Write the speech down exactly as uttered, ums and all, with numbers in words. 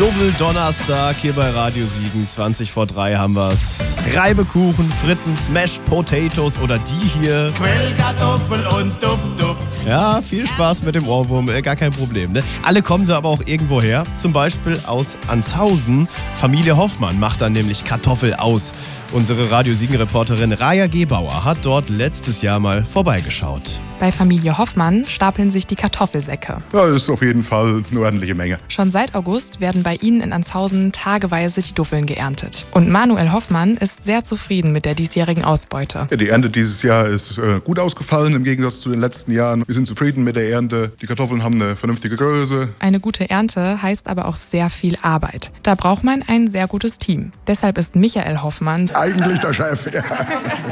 Double-Donnerstag hier bei Radio Siegen. zwanzig vor drei haben wir's. Reibekuchen, Fritten, Smashed Potatoes oder die hier. Quellkartoffel und Dub-Dub. Ja, viel Spaß mit dem Ohrwurm, äh, gar kein Problem. Ne? Alle kommen sie aber auch irgendwo her. Zum Beispiel aus Anshausen. Familie Hoffmann macht dann nämlich Kartoffel aus. Unsere Radio Siegen-Reporterin Raja Gebauer hat dort letztes Jahr mal vorbeigeschaut. Bei Familie Hoffmann stapeln sich die Kartoffelsäcke. Ja, das ist auf jeden Fall eine ordentliche Menge. Schon seit August werden bei ihnen in Anshausen tageweise die Duffeln geerntet. Und Manuel Hoffmann ist sehr zufrieden mit der diesjährigen Ausbeute. Ja, die Ernte dieses Jahr ist äh, gut ausgefallen im Gegensatz zu den letzten Jahren. Wir sind zufrieden mit der Ernte. Die Kartoffeln haben eine vernünftige Größe. Eine gute Ernte heißt aber auch sehr viel Arbeit. Da braucht man ein sehr gutes Team. Deshalb ist Michael Hoffmann Eigentlich der Chef, ja.